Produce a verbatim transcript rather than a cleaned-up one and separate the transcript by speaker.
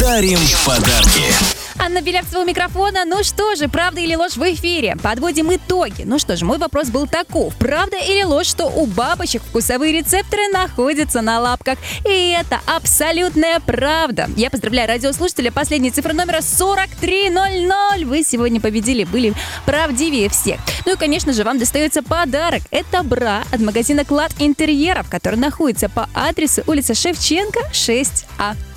Speaker 1: дарим подарки.
Speaker 2: Анна Белявцева у микрофона. Ну что же, правда или ложь в эфире? Подводим итоги. Ну что же, мой вопрос был таков. Правда или ложь, что у бабочек вкусовые рецепторы находятся на лапках? И это абсолютная правда. Я поздравляю радиослушателя. Последняя цифра номера сорок три ноль ноль. Вы сегодня победили, были правдивее всех. Ну и, конечно же, вам достается подарок. Это бра от магазина «Клад интерьеров», который находится по адресу улица Шевченко, шесть А.